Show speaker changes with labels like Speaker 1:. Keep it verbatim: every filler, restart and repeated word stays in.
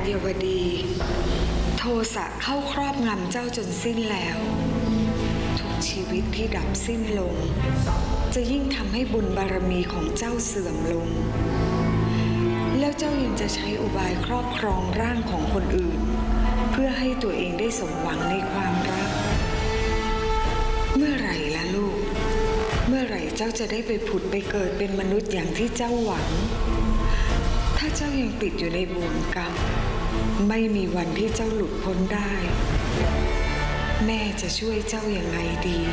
Speaker 1: เยวดีโทสะเข้าครอบงำเจ้าจนสิ้นแล้วทุกชีวิตที่ดับสิ้นลงจะยิ่งทำให้บุญบารมีของเจ้าเสื่อมลงแล้วเจ้ายังจะใช้อุบายครอบครองร่างของคนอื่นเพื่อให้ตัวเองได้สมหวังในความรักเมื่อไหร่ล่ะลูกเมื่อไหร่เจ้าจะได้ไปผุดไปเกิดเป็นมนุษย์อย่างที่เจ้าหวังถ้าเจ้ายังติดอยู่ในบ่วงกรรมไม่มีวันที่เจ้าหลุดพ้นได้แม่จะช่วยเจ้าอย่างไรดี